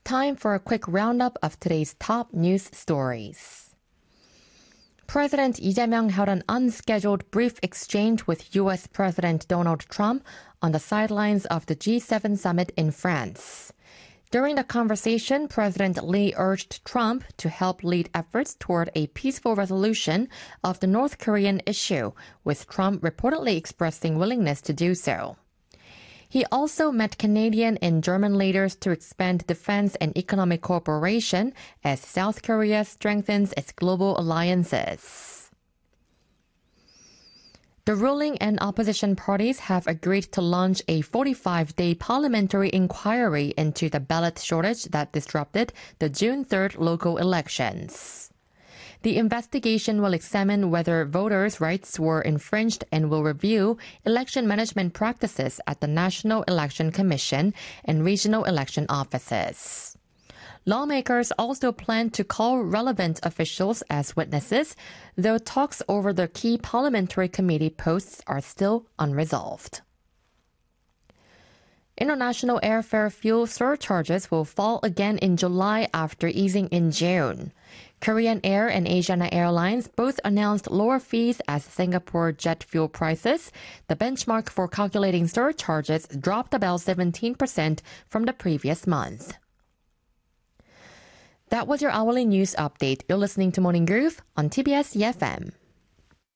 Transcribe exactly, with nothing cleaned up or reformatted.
time for a quick roundup of today's top news stories. President Lee Jae-myung held an unscheduled brief exchange with U S President Donald Trump on the sidelines of the G seven summit in France. During the conversation, President Lee urged Trump to help lead efforts toward a peaceful resolution of the North Korean issue, with Trump reportedly expressing willingness to do so. He also met Canadian and German leaders to expand defense and economic cooperation as South Korea strengthens its global alliances. The ruling and opposition parties have agreed to launch a forty-five day parliamentary inquiry into the ballot shortage that disrupted the June third local elections. The investigation will examine whether voters' rights were infringed and will review election management practices at the National Election Commission and regional election offices. Lawmakers also plan to call relevant officials as witnesses, though talks over the key parliamentary committee posts are still unresolved. International airfare fuel surcharges will fall again in July after easing in June. Korean Air and Asiana Airlines both announced lower fees as Singapore jet fuel prices. The benchmark for calculating surcharges dropped about seventeen percent from the previous month. That was your hourly news update. You're listening to Morning Groove on T B S E F M.